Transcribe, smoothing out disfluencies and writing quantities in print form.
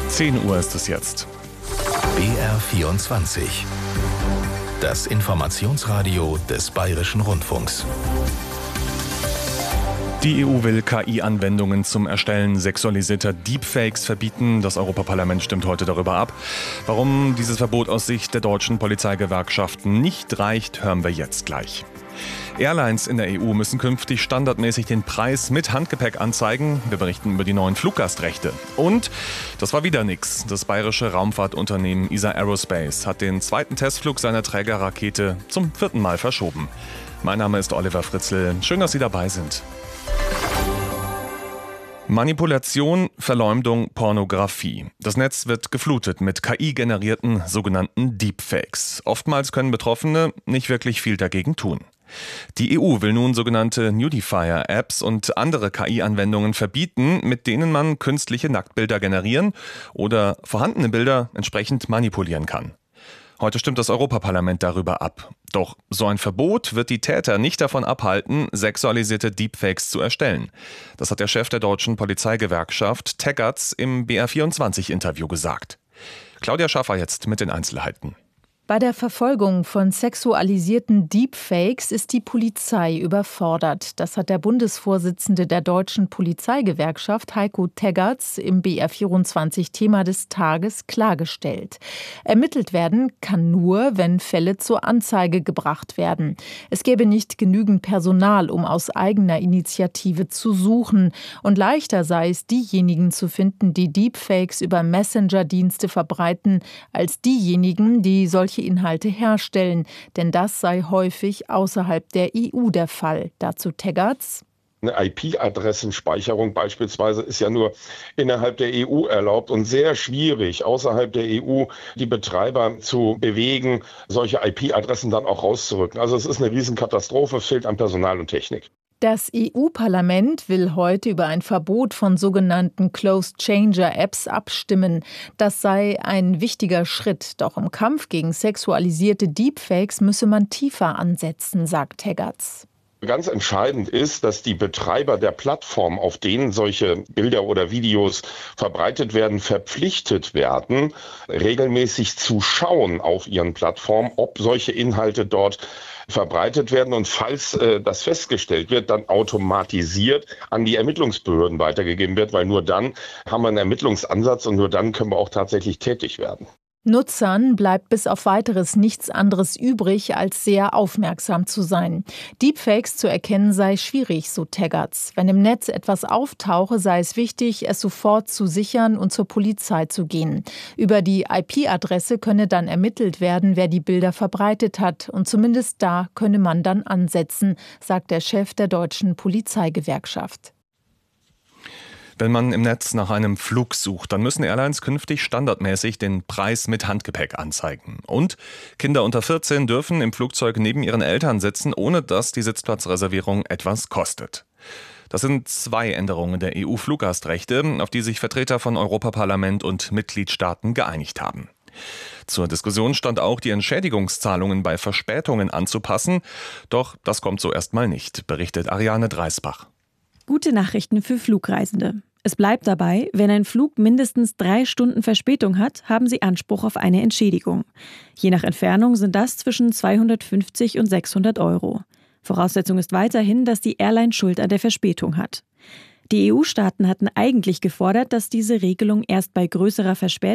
10 Uhr ist es jetzt. BR24. Das Informationsradio des Bayerischen Rundfunks. Die EU will KI-Anwendungen zum Erstellen sexualisierter Deepfakes verbieten. Das Europaparlament stimmt heute darüber ab. Warum dieses Verbot aus Sicht der deutschen Polizeigewerkschaften nicht reicht, hören wir jetzt gleich. Airlines in der EU müssen künftig standardmäßig den Preis mit Handgepäck anzeigen. Wir berichten über die neuen Fluggastrechte. Und das war wieder nix. Das bayerische Raumfahrtunternehmen ESA Aerospace hat den zweiten Testflug seiner Trägerrakete zum 4. Mal verschoben. Mein Name ist Oliver Fritzl. Schön, dass Sie dabei sind. Manipulation, Verleumdung, Pornografie. Das Netz wird geflutet mit KI-generierten sogenannten Deepfakes. Oftmals können Betroffene nicht wirklich viel dagegen tun. Die EU will nun sogenannte Nudifier-Apps und andere KI-Anwendungen verbieten, mit denen man künstliche Nacktbilder generieren oder vorhandene Bilder entsprechend manipulieren kann. Heute stimmt das Europaparlament darüber ab. Doch so ein Verbot wird die Täter nicht davon abhalten, sexualisierte Deepfakes zu erstellen. Das hat der Chef der deutschen Polizeigewerkschaft Teggerts im BR24-Interview gesagt. Claudia Schaffer jetzt mit den Einzelheiten. Bei der Verfolgung von sexualisierten Deepfakes ist die Polizei überfordert. Das hat der Bundesvorsitzende der deutschen Polizeigewerkschaft Heiko Teggerts im BR24-Thema des Tages klargestellt. Ermittelt werden kann nur, wenn Fälle zur Anzeige gebracht werden. Es gäbe nicht genügend Personal, um aus eigener Initiative zu suchen. Und leichter sei es, diejenigen zu finden, die Deepfakes über Messenger-Dienste verbreiten, als diejenigen, die solche Inhalte herstellen, denn das sei häufig außerhalb der EU der Fall. Dazu Teggerts. Eine IP-Adressenspeicherung beispielsweise ist ja nur innerhalb der EU erlaubt und sehr schwierig, außerhalb der EU die Betreiber zu bewegen, solche IP-Adressen dann auch rauszurücken. Also es ist eine Riesenkatastrophe, es fehlt an Personal und Technik. Das EU-Parlament will heute über ein Verbot von sogenannten Closed-Changer-Apps abstimmen. Das sei ein wichtiger Schritt. Doch im Kampf gegen sexualisierte Deepfakes müsse man tiefer ansetzen, sagt Teggerts. Ganz entscheidend ist, dass die Betreiber der Plattform, auf denen solche Bilder oder Videos verbreitet werden, verpflichtet werden, regelmäßig zu schauen auf ihren Plattformen, ob solche Inhalte dort verbreitet werden und falls das festgestellt wird, dann automatisiert an die Ermittlungsbehörden weitergegeben wird, weil nur dann haben wir einen Ermittlungsansatz und nur dann können wir auch tatsächlich tätig werden. Nutzern bleibt bis auf Weiteres nichts anderes übrig, als sehr aufmerksam zu sein. Deepfakes zu erkennen sei schwierig, so Teggerts. Wenn im Netz etwas auftauche, sei es wichtig, es sofort zu sichern und zur Polizei zu gehen. Über die IP-Adresse könne dann ermittelt werden, wer die Bilder verbreitet hat. Und zumindest da könne man dann ansetzen, sagt der Chef der deutschen Polizeigewerkschaft. Wenn man im Netz nach einem Flug sucht, dann müssen Airlines künftig standardmäßig den Preis mit Handgepäck anzeigen. Und Kinder unter 14 dürfen im Flugzeug neben ihren Eltern sitzen, ohne dass die Sitzplatzreservierung etwas kostet. Das sind 2 Änderungen der EU-Fluggastrechte, auf die sich Vertreter von Europaparlament und Mitgliedstaaten geeinigt haben. Zur Diskussion stand auch, die Entschädigungszahlungen bei Verspätungen anzupassen. Doch das kommt so erstmal nicht, berichtet Ariane Dreisbach. Gute Nachrichten für Flugreisende. Es bleibt dabei, wenn ein Flug mindestens 3 Stunden Verspätung hat, haben Sie Anspruch auf eine Entschädigung. Je nach Entfernung sind das zwischen 250 und 600 Euro. Voraussetzung ist weiterhin, dass die Airline Schuld an der Verspätung hat. Die EU-Staaten hatten eigentlich gefordert, dass diese Regelung erst bei größerer Verspätung